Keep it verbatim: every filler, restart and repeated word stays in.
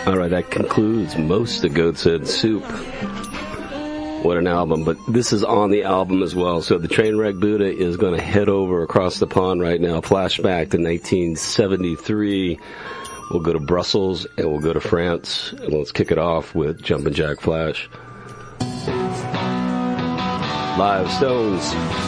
All right, that concludes most of Goat's Head Soup. What an album, but this is on the album as well. So the Trainwreck Buddha is going to head over across the pond right now, flashback to nineteen seventy-three. We'll go to Brussels and we'll go to France, and let's kick it off with Jumpin' Jack Flash. Live Stones.